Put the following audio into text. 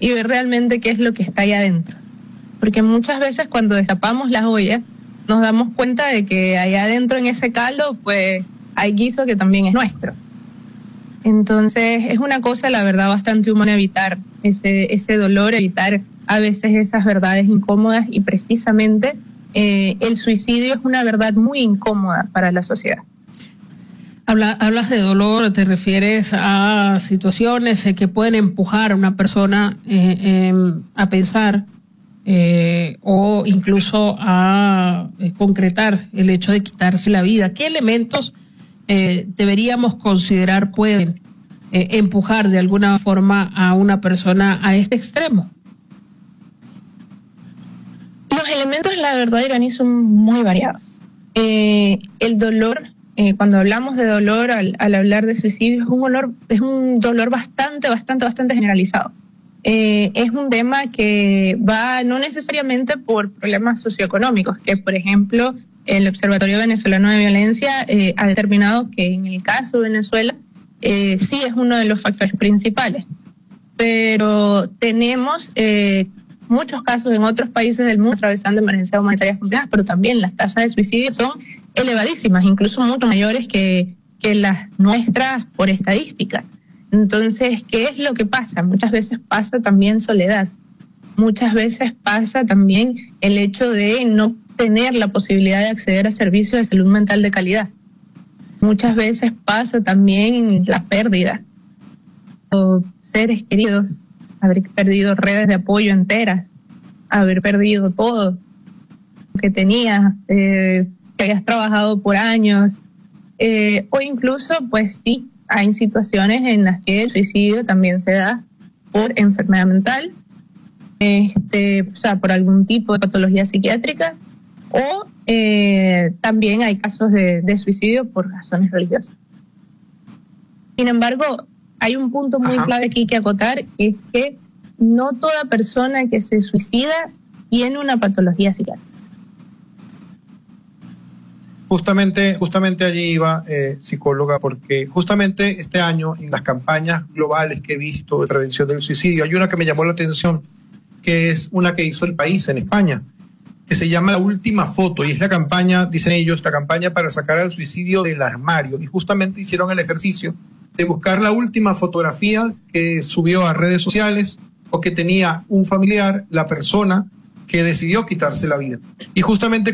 y ver realmente qué es lo que está ahí adentro. Porque muchas veces cuando destapamos la olla, nos damos cuenta de que allá adentro en ese caldo, pues hay guiso que también es nuestro. Entonces es una cosa, la verdad, bastante humana evitar ese dolor, evitar a veces esas verdades incómodas, y precisamente el suicidio es una verdad muy incómoda para la sociedad. Hablas de dolor, te refieres a situaciones que pueden empujar a una persona a pensar o incluso a concretar el hecho de quitarse la vida. ¿Qué elementos deberíamos considerar pueden empujar de alguna forma a una persona a este extremo? Los elementos, la verdad, Irani, son muy variados. El dolor, cuando hablamos de dolor al hablar de suicidio, es un dolor bastante generalizado. Es un tema que va no necesariamente por problemas socioeconómicos, que por ejemplo el Observatorio Venezolano de Violencia ha determinado que en el caso de Venezuela sí es uno de los factores principales, pero tenemos muchos casos en otros países del mundo atravesando emergencias humanitarias complejas, pero también las tasas de suicidio son elevadísimas, incluso mucho mayores que las nuestras por estadística. Entonces, ¿qué es lo que pasa? Muchas veces pasa también soledad. Muchas veces pasa también el hecho de no tener la posibilidad de acceder a servicios de salud mental de calidad. Muchas veces pasa también la pérdida o seres queridos, haber perdido redes de apoyo enteras, haber perdido todo lo que tenías, que hayas trabajado por años, o incluso, pues sí, hay situaciones en las que el suicidio también se da por enfermedad mental, o sea, por algún tipo de patología psiquiátrica, o también hay casos de suicidio por razones religiosas. Sin embargo, hay un punto muy clave aquí que acotar, es que no toda persona que se suicida tiene una patología psiquiátrica. Justamente allí iba, psicóloga, porque justamente este año en las campañas globales que he visto de prevención del suicidio, hay una que me llamó la atención, que es una que hizo El País en España, que se llama La Última Foto, y es la campaña, dicen ellos, la campaña para sacar al suicidio del armario, y justamente hicieron el ejercicio de buscar la última fotografía que subió a redes sociales o que tenía un familiar, la persona que decidió quitarse la vida. Y justamente